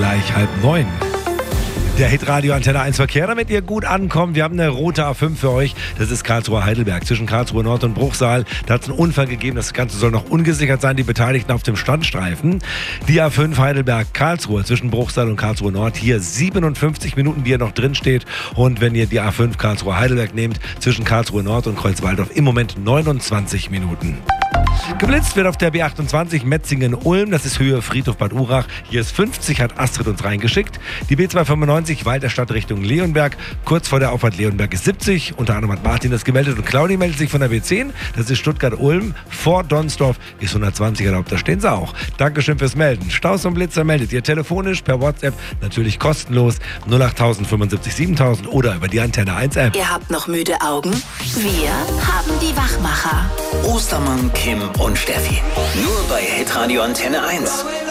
gleich 8:30. Der Hitradio Antenne 1 Verkehr, damit ihr gut ankommt. Wir haben eine rote A5 für euch. Das ist Karlsruhe-Heidelberg zwischen Karlsruhe Nord und Bruchsal. Da hat es einen Unfall gegeben. Das Ganze soll noch ungesichert sein. Die Beteiligten auf dem Standstreifen. Die A5 Heidelberg-Karlsruhe zwischen Bruchsal und Karlsruhe Nord. Hier 57 Minuten, die ihr noch drin steht. Und wenn ihr die A5 Karlsruhe-Heidelberg nehmt, zwischen Karlsruhe Nord und Kreuzwaldorf im Moment 29 Minuten. Geblitzt wird auf der B28 Metzingen-Ulm, das ist Höhe Friedhof Bad Urach. Hier ist 50, hat Astrid uns reingeschickt. Die B295 Walterstadt Richtung Leonberg, kurz vor der Auffahrt Leonberg ist 70. Unter anderem hat Martin das gemeldet und Claudi meldet sich von der B10. Das ist Stuttgart-Ulm. Vor Donsdorf ist 120 erlaubt, da stehen sie auch. Dankeschön fürs Melden. Staus und Blitzer meldet ihr telefonisch, per WhatsApp, natürlich kostenlos 08000 75 7000 oder über die Antenne 1 App. Ihr habt noch müde Augen? Wir haben die Wachmacher. Ostermann, Kim und Steffi. Nur bei Hitradio Antenne 1.